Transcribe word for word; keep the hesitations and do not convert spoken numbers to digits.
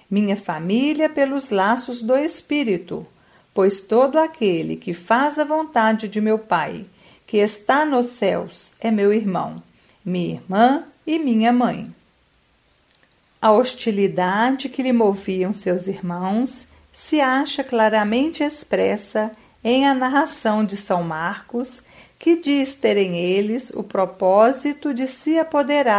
minha família pelos laços do Espírito, pois todo aquele que faz a vontade de meu Pai, que está nos céus, é meu irmão, minha irmã e minha mãe. A hostilidade que lhe moviam seus irmãos se acha claramente expressa em a narração de São Marcos, que diz terem eles o propósito de se apoderar